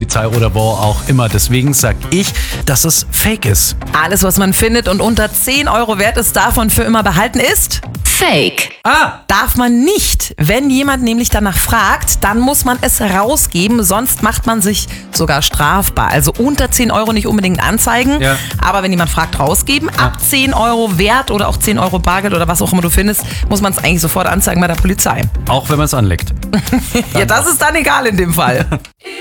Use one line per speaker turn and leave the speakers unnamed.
Polizei oder wo auch immer. Deswegen sag ich, dass es fake ist.
Alles, was man findet und unter 10 Euro wert ist, davon für immer behalten ist...
Fake.
Darf man nicht. Wenn jemand nämlich danach fragt, dann muss man es rausgeben, sonst macht man sich sogar strafbar. Also unter 10 Euro nicht unbedingt anzeigen,
Ja.
aber wenn jemand fragt, rausgeben. Ab 10 Euro Wert oder auch 10 Euro Bargeld oder was auch immer du findest, muss man es eigentlich sofort anzeigen bei der Polizei.
Auch wenn man es anlegt.
Ja, das ist dann egal in dem Fall.